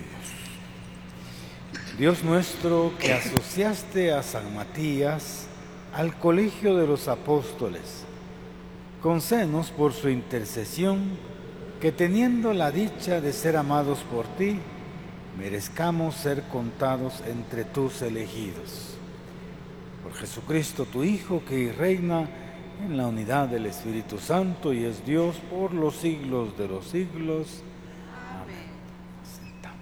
Oremos. Dios nuestro, que asociaste a San Matías al colegio de los apóstoles, concédenos por su intercesión que, teniendo la dicha de ser amados por ti, merezcamos ser contados entre tus elegidos. Por Jesucristo, tu Hijo, que reina en la unidad del Espíritu Santo y es Dios por los siglos de los siglos. Amén. Sentamos.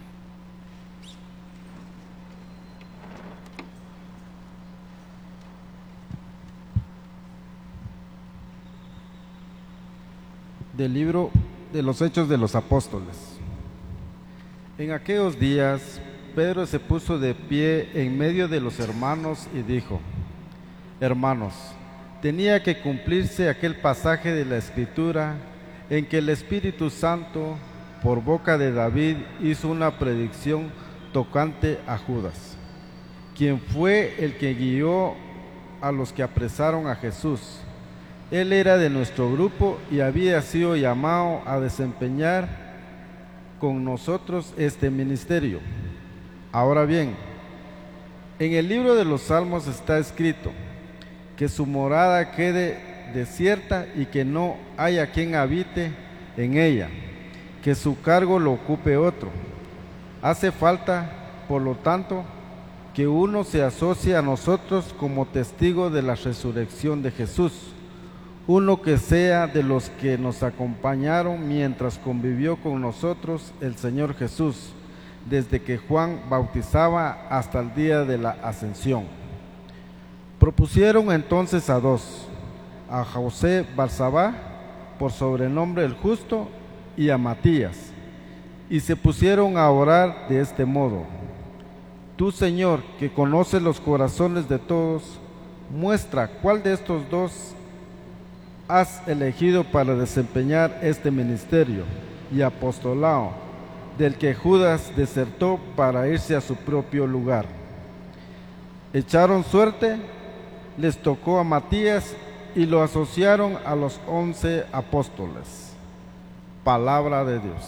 Del libro de los Hechos de los Apóstoles. En aquellos días, Pedro se puso de pie en medio de los hermanos y dijo: Hermanos, tenía que cumplirse aquel pasaje de la Escritura en que el Espíritu Santo, por boca de David, hizo una predicción tocante a Judas, quien fue el que guió a los que apresaron a Jesús. Él era de nuestro grupo y había sido llamado a desempeñar con nosotros este ministerio. Ahora bien, en el libro de los Salmos está escrito: que su morada quede desierta y que no haya quien habite en ella, que su cargo lo ocupe otro. Hace falta, por lo tanto, que uno se asocie a nosotros como testigo de la resurrección de Jesús, uno que sea de los que nos acompañaron mientras convivió con nosotros el Señor Jesús, desde que Juan bautizaba hasta el día de la ascensión. Propusieron entonces a dos, a José Barsabá, por sobrenombre el Justo, y a Matías, y se pusieron a orar de este modo: Tú, Señor, que conoces los corazones de todos, muestra cuál de estos dos has elegido para desempeñar este ministerio y apostolado, del que Judas desertó para irse a su propio lugar. Echaron suerte, les tocó a Matías y lo asociaron a los 11 apóstoles. Palabra de Dios.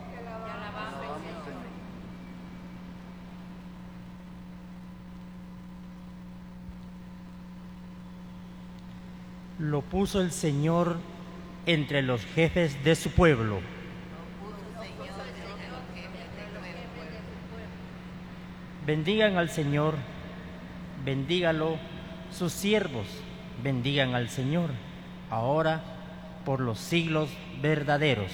Lo puso el Señor entre los jefes de su pueblo. Bendigan al Señor, bendígalo sus siervos, bendigan al Señor, ahora por los siglos verdaderos.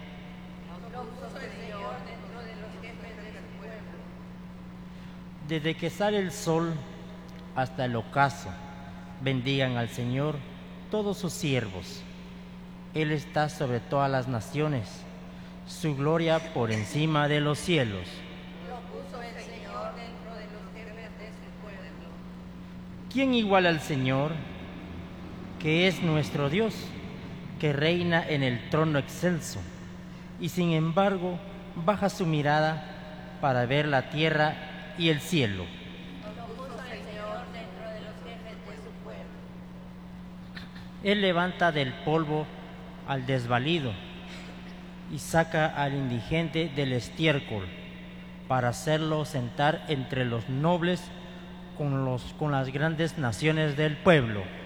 Desde que sale el sol hasta el ocaso, bendigan al Señor todos sus siervos. Él está sobre todas las naciones, su gloria por encima de los cielos. Lo puso el Señor dentro de los jefes de su pueblo. ¿Quién iguala al Señor, que es nuestro Dios, que reina en el trono excelso, y sin embargo baja su mirada para ver la tierra y el cielo? Lo puso el Señor dentro de los jefes de su pueblo. Él levanta del polvo al desvalido y saca al indigente del estiércol para hacerlo sentar entre los nobles con las grandes naciones del pueblo.